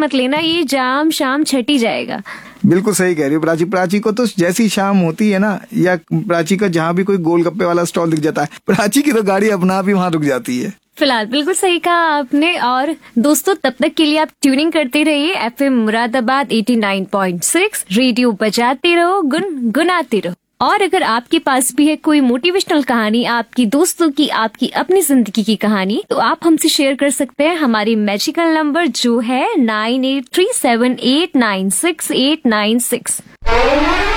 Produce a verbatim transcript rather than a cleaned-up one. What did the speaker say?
मत लेना, ये जाम शाम छट ही जाएगा। बिल्कुल सही कह रही हो प्राची। प्राची को तो जैसी शाम होती है ना, या प्राची का जहाँ भी कोई गोलगप्पे वाला स्टॉल दिख जाता है, प्राची की तो गाड़ी अपना आप ही वहाँ रुक जाती है। फिलहाल बिल्कुल सही कहा आपने। और दोस्तों, तब तक के लिए आप ट्यूनिंग करते रहिए FM Moradabad eighty nine point six. Radio बजाते रहो, गुनगुनाते रहो। और अगर आपके पास भी है कोई मोटिवेशनल कहानी, आपकी दोस्तों की, आपकी अपनी जिंदगी की कहानी, तो आप हमसे शेयर कर सकते हैं हमारी मैजिकल नंबर जो है nine eight three seven eight nine six eight nine six.